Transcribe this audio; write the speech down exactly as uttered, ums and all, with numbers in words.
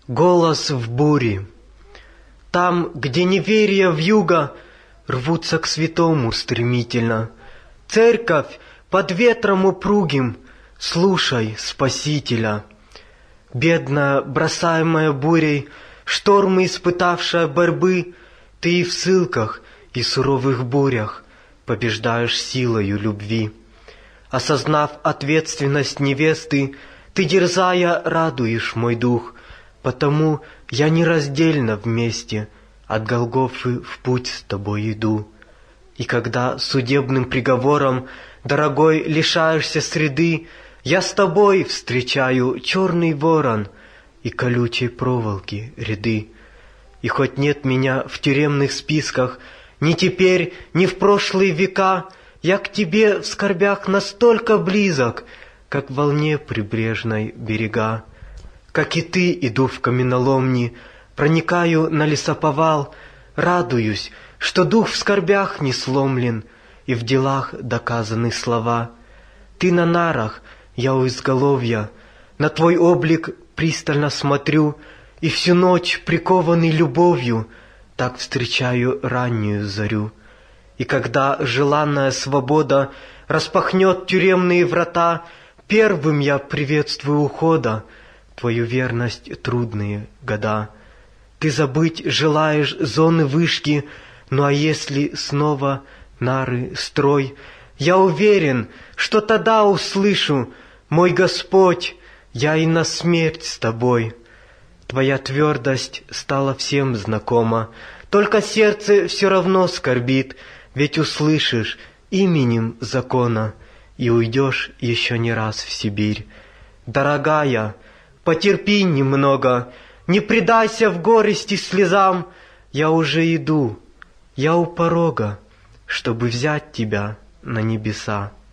Голос в буре. Там, где неверие вьюга рвутся к святому стремительно. Церковь под ветром упругим, слушай Спасителя. Бедная, бросаемая бурей, штормы испытавшая борьбы, ты и в ссылках, и суровых бурях побеждаешь силою любви. Осознав ответственность невесты, ты, дерзая, радуешь мой дух, потому я нераздельно вместе от Голгофы в путь с тобой иду. И когда судебным приговором, дорогой, лишаешься среды, я с тобой встречаю черный ворон и колючей проволоки ряды. И хоть нет меня в тюремных списках, ни теперь, ни в прошлые века, я к тебе в скорбях настолько близок, как в волне прибрежной берега. Как и ты, иду в каменоломни, проникаю на лесоповал, радуюсь, что дух в скорбях не сломлен, и в делах доказаны слова. Ты на нарах, я у изголовья, на твой облик пристально смотрю, и всю ночь, прикованный любовью, так встречаю раннюю зарю. И когда желанная свобода распахнет тюремные врата, первым я приветствую ухода твою верность трудные года. Ты забыть желаешь зоны вышки, ну а если снова нары строй, я уверен, что тогда услышу: мой Господь, я и на смерть с тобой. Твоя твердость стала всем знакома, только сердце все равно скорбит, ведь услышишь именем закона и уйдешь еще не раз в Сибирь. Дорогая, потерпи немного, не предайся в горести слезам, я уже иду, я у порога, чтобы взять тебя на небеса.